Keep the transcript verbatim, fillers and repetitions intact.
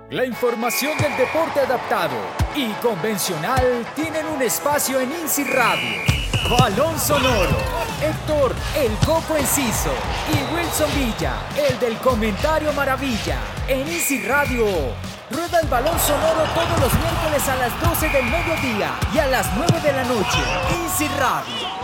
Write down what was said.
La información del deporte adaptado y convencional tienen un espacio en INSI Radio. Balón Sonoro. Héctor, el Coco Enciso, y Wilson Villa, el del Comentario Maravilla. En INSI Radio, rueda el Balón Sonoro todos los miércoles a las doce del mediodía y a las nueve de la noche. INSI Radio.